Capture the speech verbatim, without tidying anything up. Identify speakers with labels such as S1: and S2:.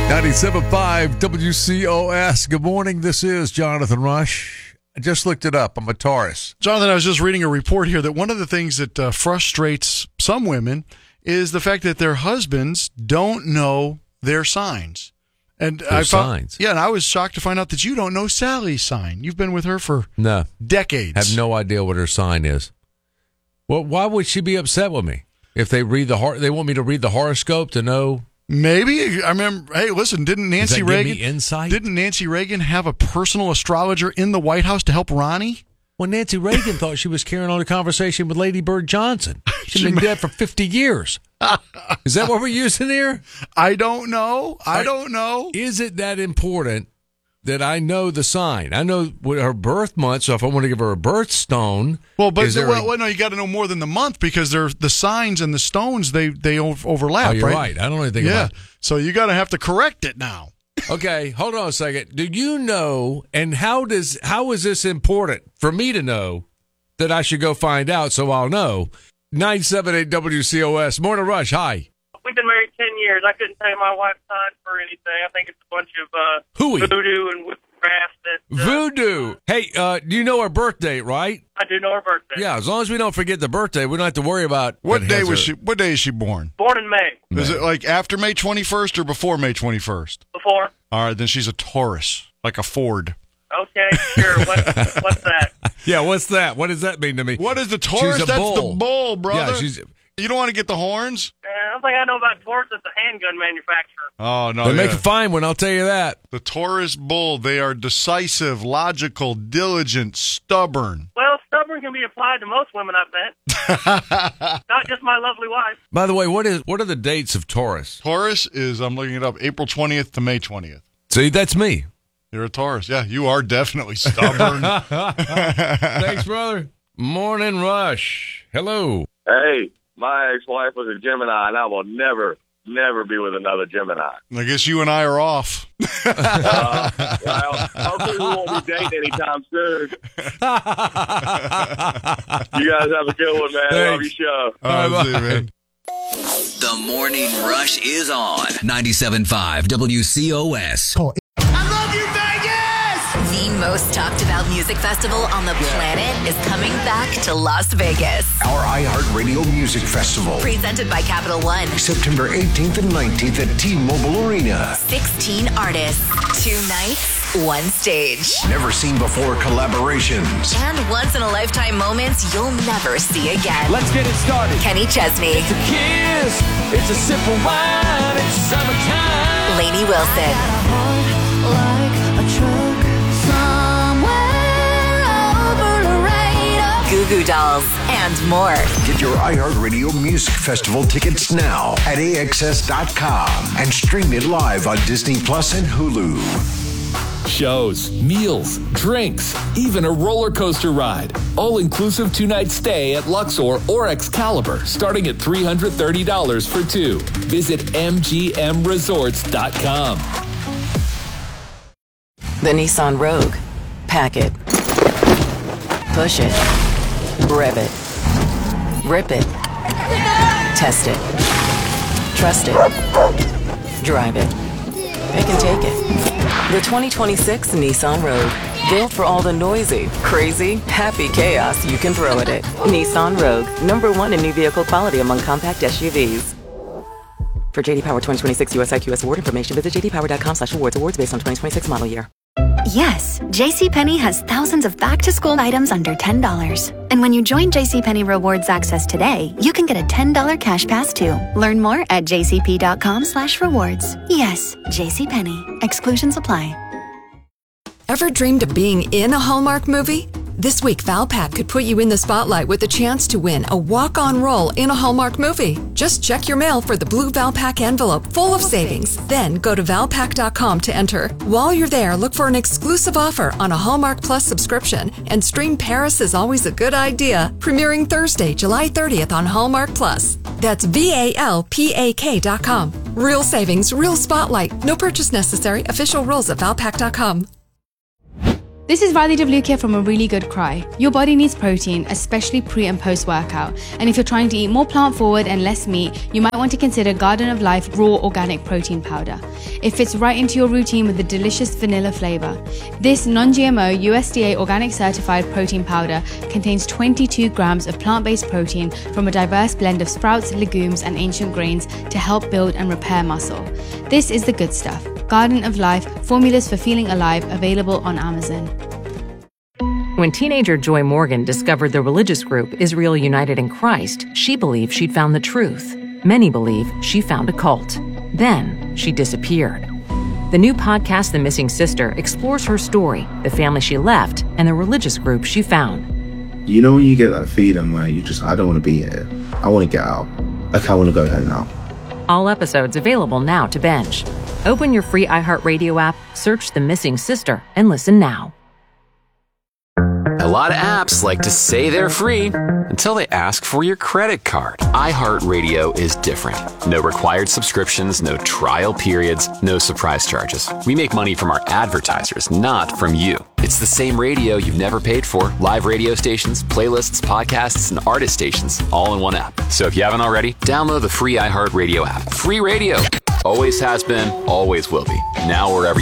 S1: ninety-seven point five W C O S. Good morning. This is Jonathan Rush. I just looked it up. I'm a Taurus.
S2: Jonathan, I was just reading a report here that one of the things that uh, frustrates some women is the fact that their husbands don't know their signs. And
S1: Their
S2: I found,
S1: signs?
S2: Yeah, and I was shocked to find out that you don't know Sally's sign. You've been with her for
S1: No.
S2: decades.
S1: Have no idea what her sign is. Well, why would she be upset with me? If they read the hor- they want me to read the horoscope to know.
S2: Maybe. I remember, hey, listen, didn't Nancy
S1: Does that give
S2: Reagan
S1: me insight?
S2: Didn't Nancy Reagan have a personal astrologer in the White House to help Ronnie?
S1: Well, Nancy Reagan thought she was carrying on a conversation with Lady Bird Johnson. She's been dead for fifty years. Is that what we're using here?
S2: I don't know. I
S1: Are-
S2: don't know.
S1: Is it that important that I know the sign? I know what her birth month, so if I want to give her a birthstone,
S2: Well, but
S1: is there
S2: well,
S1: a-
S2: well, no, you got to know more than the month because they're the signs and the stones they they o- overlap.
S1: Oh, you're
S2: right?
S1: right. I don't know anything
S2: Yeah.
S1: about it.
S2: So you got to have to correct it now.
S1: Okay, hold on a second. Do you know, and how does how is this important for me to know that I should go find out so I'll know? nine seven eight W C O S. Morning Rush, hi.
S3: We've been married ten years. I couldn't tell you my wife's sign for anything. I think it's a bunch of uh,
S1: Hooey.
S3: voodoo and witchcraft. That, uh,
S1: Voodoo. Hey, uh, do you know her birth date, right?
S3: I do know her birthday.
S1: Yeah, as long as we don't forget the birthday, we don't have to worry about
S2: What
S1: it
S2: day
S1: has
S2: was
S1: her-
S2: she? What day is she born?
S3: Born in May.
S2: Is it like after May twenty-first or before May twenty-first?
S3: Before.
S2: All right, then she's a Taurus, like a Ford.
S3: Okay, sure. What, what's that?
S1: Yeah, what's that? What does that mean to me?
S2: What is the Taurus?
S1: She's a
S2: That's
S1: bull.
S2: the bull, brother.
S1: Yeah, she's.
S2: You don't want to get the horns?
S3: Uh, I don't think I know about Taurus. It's a handgun manufacturer.
S2: Oh no,
S1: They
S2: yeah.
S1: make a fine one, I'll tell you that.
S2: The Taurus bull. They are decisive, logical, diligent, stubborn.
S3: Well, stubborn can be applied to most women, I bet. Not just my lovely wife.
S1: By the way, what is what are the dates of Taurus?
S2: Taurus is, I'm looking it up, April twentieth to May twentieth.
S1: See, that's me.
S2: You're a Taurus. Yeah, you are definitely stubborn.
S1: Thanks, brother. Morning Rush. Hello.
S4: Hey, my ex-wife was a Gemini, and I will never, never be with another Gemini.
S2: I guess you and I are off.
S4: Uh, well, hopefully we won't be dating anytime soon. You guys have a good one, man. Love your show.
S2: All right, see you, man.
S5: The Morning Rush is on ninety-seven point five W C O S.
S6: The most talked about music festival on the planet is coming back to Las Vegas.
S7: Our iHeartRadio Music Festival.
S6: Presented by Capital One.
S7: September eighteenth and nineteenth at T-Mobile Arena.
S6: sixteen artists, two nights, one stage.
S7: Never seen before collaborations.
S6: And once in a lifetime moments you'll never see again.
S8: Let's get it started.
S6: Kenny Chesney,
S8: It's a kiss. It's a sip of wine. It's summertime.
S6: Lainey Wilson, Goo Goo Dolls, and more.
S7: Get your iHeartRadio Music Festival tickets now at A X S dot com and stream it live on Disney Plus and Hulu.
S9: Shows, meals, drinks, even a roller coaster ride. All-inclusive two-night stay at Luxor or Excalibur, starting at three hundred thirty dollars for two. Visit M G M resorts dot com.
S10: The Nissan Rogue. Pack it. Push it. Rev it. Rip it. Test it. Trust it. Drive it. It can take it. The twenty twenty-six Nissan Rogue. Built for all the noisy, crazy, happy chaos you can throw at it. Nissan Rogue. Number one in new vehicle quality among compact S U Vs. For J D Power twenty twenty-six U S I Q S award information, visit j d power dot com slash awards. Awards based on twenty twenty-six model year.
S11: Yes, JCPenney has thousands of back-to-school items under ten dollars. And when you join JCPenney Rewards Access today, you can get a ten dollars cash pass too. Learn more at j c p dot com slash rewards. Yes, JCPenney. Exclusions apply.
S12: Ever dreamed of being in a Hallmark movie? This week, Valpak could put you in the spotlight with the chance to win a walk-on role in a Hallmark movie. Just check your mail for the blue Valpak envelope full of savings. Then go to valpak dot com to enter. While you're there, look for an exclusive offer on a Hallmark Plus subscription and stream Paris is Always a Good Idea, premiering Thursday, July thirtieth on Hallmark Plus. That's V A L P A K dot com. Real savings, real spotlight. No purchase necessary. Official rules at valpak dot com.
S13: This is Riley DeVlukia from A Really Good Cry. Your body needs protein, especially pre and post workout. And if you're trying to eat more plant forward and less meat, you might want to consider Garden of Life Raw Organic Protein Powder. It fits right into your routine with a delicious vanilla flavor. This non-G M O U S D A organic certified protein powder contains twenty-two grams of plant-based protein from a diverse blend of sprouts, legumes, and ancient grains to help build and repair muscle. This is the good stuff. Garden of Life, formulas for feeling alive, available on Amazon.
S14: When teenager Joy Morgan discovered the religious group Israel United in Christ, she believed she'd found the truth. Many believe she found a cult. Then she disappeared. The new podcast, The Missing Sister, explores her story, the family she left, and the religious group she found.
S15: You know when you get that feeling where you just, I don't want to be here. I want to get out. Like, I want to go home now.
S14: All episodes available now to binge. Open your free iHeartRadio app, search The Missing Sister, and listen now.
S16: A lot of apps like to say they're free until they ask for your credit card. iHeartRadio is different. No required subscriptions, no trial periods, no surprise charges. We make money from our advertisers, not from you. It's the same radio you've never paid for. Live radio stations, playlists, podcasts, and artist stations, all in one app. So if you haven't already, download the free iHeartRadio app. Free radio. Always has been, always will be. Now wherever